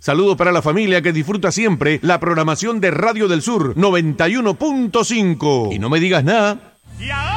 Saludos para la familia que disfruta siempre la programación de Radio del Sur 91.5. Y no me digas nada.